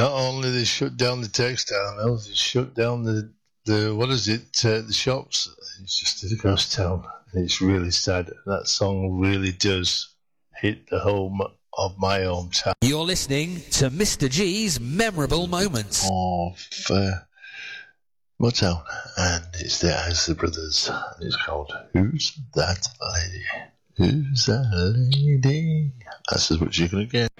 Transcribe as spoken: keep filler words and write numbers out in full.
Not only they shut down the textile mills, they shut down the, the what is it, uh, the shops. It's just a ghost town. It's really sad. That song really does hit the home of my hometown. You're listening to Mister G's Memorable Moments. Of uh, Motown. And it's the Isley Brothers. And it's called Who's That Lady? Who's that lady? That's as much as you're going to get.